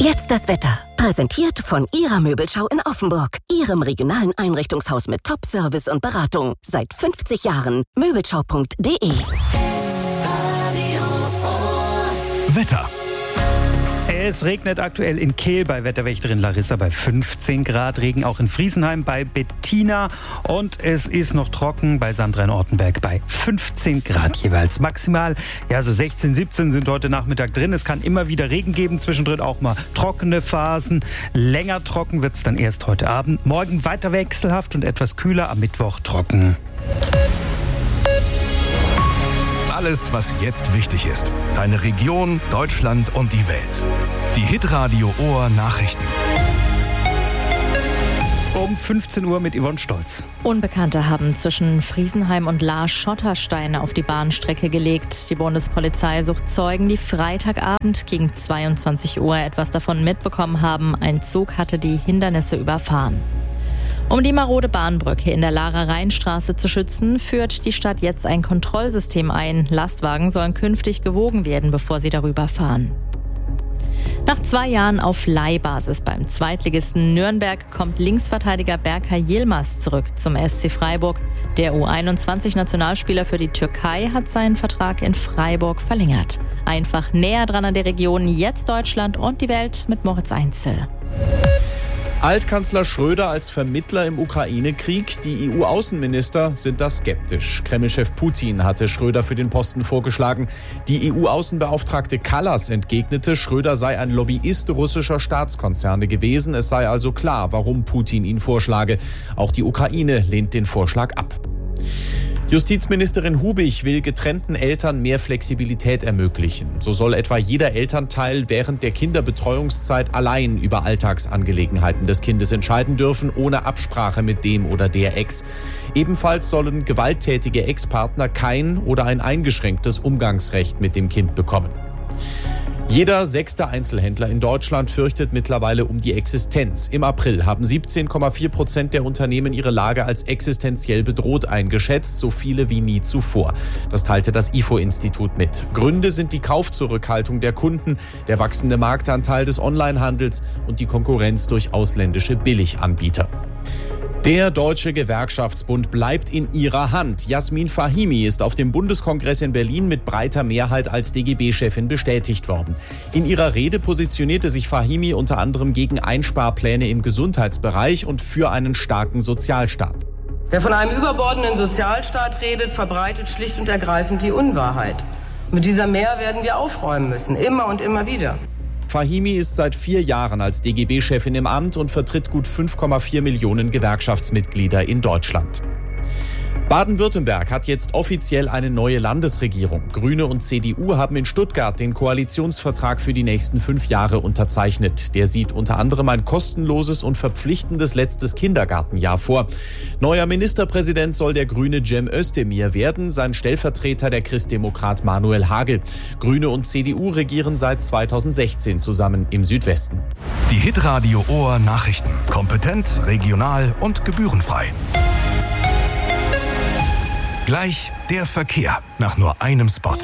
Jetzt das Wetter. Präsentiert von Ihrer Möbelschau in Offenburg. Ihrem regionalen Einrichtungshaus mit Top-Service und Beratung. Seit 50 Jahren. Möbelschau.de. Wetter. Es regnet aktuell in Kehl bei Wetterwächterin Larissa bei 15 Grad. Regen auch in Friesenheim bei Bettina. Und es ist noch trocken bei Sandra in Ortenberg bei 15 Grad jeweils. Maximal, so 16, 17 sind heute Nachmittag drin. Es kann immer wieder Regen geben, zwischendrin auch mal trockene Phasen. Länger trocken wird es dann erst heute Abend. Morgen weiter wechselhaft und etwas kühler, am Mittwoch trocken. Alles, was jetzt wichtig ist. Deine Region, Deutschland und die Welt. Die Hitradio Ohr Nachrichten. Um 15 Uhr mit Yvonne Stolz. Unbekannte haben zwischen Friesenheim und Lahr Schottersteine auf die Bahnstrecke gelegt. Die Bundespolizei sucht Zeugen, die Freitagabend gegen 22 Uhr etwas davon mitbekommen haben. Ein Zug hatte die Hindernisse überfahren. Um die marode Bahnbrücke in der Lahrer Rheinstraße zu schützen, führt die Stadt jetzt ein Kontrollsystem ein. Lastwagen sollen künftig gewogen werden, bevor sie darüber fahren. Nach 2 Jahren auf Leihbasis beim Zweitligisten Nürnberg kommt Linksverteidiger Berkay Yilmaz zurück zum SC Freiburg. Der U21-Nationalspieler für die Türkei hat seinen Vertrag in Freiburg verlängert. Einfach näher dran an der Region, jetzt Deutschland und die Welt mit Moritz Einzel. Altkanzler Schröder als Vermittler im Ukraine-Krieg. Die EU-Außenminister sind da skeptisch. Kreml-Chef Putin hatte Schröder für den Posten vorgeschlagen. Die EU-Außenbeauftragte Kallas entgegnete, Schröder sei ein Lobbyist russischer Staatskonzerne gewesen. Es sei also klar, warum Putin ihn vorschlage. Auch die Ukraine lehnt den Vorschlag ab. Justizministerin Hubig will getrennten Eltern mehr Flexibilität ermöglichen. So soll etwa jeder Elternteil während der Kinderbetreuungszeit allein über Alltagsangelegenheiten des Kindes entscheiden dürfen, ohne Absprache mit dem oder der Ex. Ebenfalls sollen gewalttätige Ex-Partner kein oder ein eingeschränktes Umgangsrecht mit dem Kind bekommen. Jeder 6. Einzelhändler in Deutschland fürchtet mittlerweile um die Existenz. Im April haben 17,4% der Unternehmen ihre Lage als existenziell bedroht eingeschätzt, so viele wie nie zuvor. Das teilte das IFO-Institut mit. Gründe sind die Kaufzurückhaltung der Kunden, der wachsende Marktanteil des Onlinehandels und die Konkurrenz durch ausländische Billiganbieter. Der Deutsche Gewerkschaftsbund bleibt in ihrer Hand. Jasmin Fahimi ist auf dem Bundeskongress in Berlin mit breiter Mehrheit als DGB-Chefin bestätigt worden. In ihrer Rede positionierte sich Fahimi unter anderem gegen Einsparpläne im Gesundheitsbereich und für einen starken Sozialstaat. Wer von einem überbordenden Sozialstaat redet, verbreitet schlicht und ergreifend die Unwahrheit. Mit dieser Mehr werden wir aufräumen müssen, immer und immer wieder. Fahimi ist seit 4 Jahren als DGB-Chefin im Amt und vertritt gut 5,4 Millionen Gewerkschaftsmitglieder in Deutschland. Baden-Württemberg hat jetzt offiziell eine neue Landesregierung. Grüne und CDU haben in Stuttgart den Koalitionsvertrag für die nächsten 5 Jahre unterzeichnet. Der sieht unter anderem ein kostenloses und verpflichtendes letztes Kindergartenjahr vor. Neuer Ministerpräsident soll der Grüne Cem Özdemir werden, sein Stellvertreter der Christdemokrat Manuel Hagel. Grüne und CDU regieren seit 2016 zusammen im Südwesten. Die Hitradio Ohr Nachrichten. Kompetent, regional und gebührenfrei. Gleich der Verkehr nach nur einem Spot.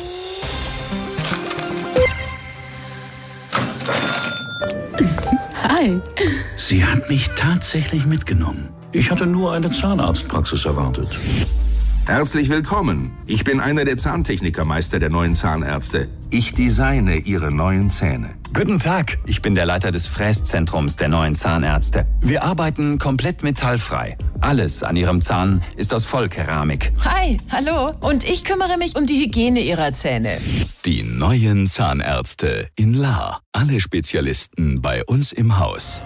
Hi. Sie hat mich tatsächlich mitgenommen. Ich hatte nur eine Zahnarztpraxis erwartet. Herzlich willkommen. Ich bin einer der Zahntechnikermeister der neuen Zahnärzte. Ich designe Ihre neuen Zähne. Guten Tag, ich bin der Leiter des Fräszentrums der neuen Zahnärzte. Wir arbeiten komplett metallfrei. Alles an Ihrem Zahn ist aus Vollkeramik. Hi, hallo. Und ich kümmere mich um die Hygiene Ihrer Zähne. Die neuen Zahnärzte in Lahr. Alle Spezialisten bei uns im Haus.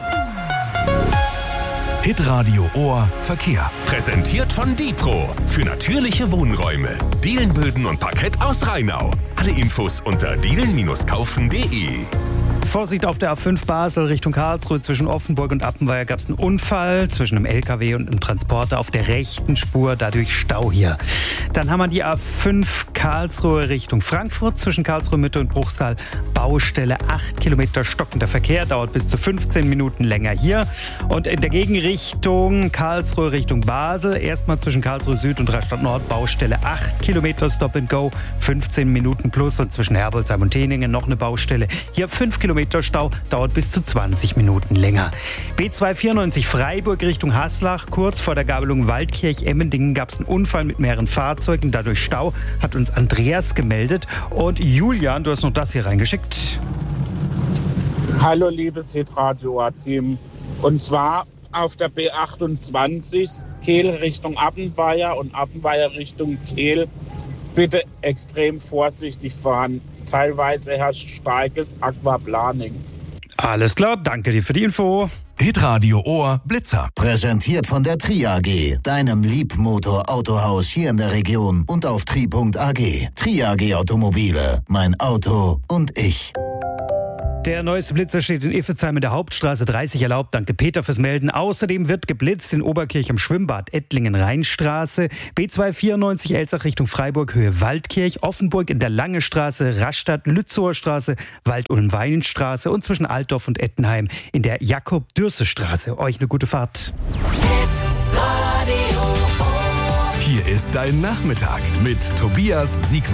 Hitradio Ohr Verkehr. Präsentiert von Dipro. Für natürliche Wohnräume. Dielenböden und Parkett aus Rheinau. Alle Infos unter dielen-kaufen.de. Vorsicht auf der A5 Basel Richtung Karlsruhe. Zwischen Offenburg und Appenweier gab es einen Unfall zwischen einem LKW und einem Transporter auf der rechten Spur, dadurch Stau hier. Dann haben wir die A5 Karlsruhe Richtung Frankfurt. Zwischen Karlsruhe Mitte und Bruchsal Baustelle, 8 Kilometer stockender Verkehr, dauert bis zu 15 Minuten länger hier. Und in der Gegenrichtung Karlsruhe Richtung Basel, erstmal zwischen Karlsruhe Süd und Rastatt Nord Baustelle, 8 Kilometer Stop and Go, 15 Minuten plus. Und zwischen Herbolzheim und Teningen noch eine Baustelle. Hier 5 Kilometer Kilometer Stau, dauert bis zu 20 Minuten länger. B294 Freiburg Richtung Haslach, kurz vor der Gabelung Waldkirch-Emmendingen gab es einen Unfall mit mehreren Fahrzeugen, dadurch Stau, hat uns Andreas gemeldet. Und Julian, du hast noch das hier reingeschickt. Hallo liebes Hitradio-Team. Und zwar auf der B28 Kehl Richtung Appenweier und Appenweier Richtung Kehl. Bitte extrem vorsichtig fahren. Teilweise herrscht starkes Aquaplaning. Alles klar, danke dir für die Info. Hitradio Ohr Blitzer. Präsentiert von der Tri AG, deinem Liebmotor-Autohaus hier in der Region und auf tri.ag. Tri AG Automobile, mein Auto und ich. Der neueste Blitzer steht in Iffezheim in der Hauptstraße 30 erlaubt. Danke Peter fürs Melden. Außerdem wird geblitzt in Oberkirch am Schwimmbad, Ettlingen-Rheinstraße, B294 Elsach Richtung Freiburg, Höhe Waldkirch, Offenburg in der Lange Straße, Rastatt, Lützower Straße, Wald-Ulm-Weinstraße und zwischen Altdorf und Ettenheim in der Jakob-Dürse-Straße. Euch eine gute Fahrt. Hier ist dein Nachmittag mit Tobias Siegwart.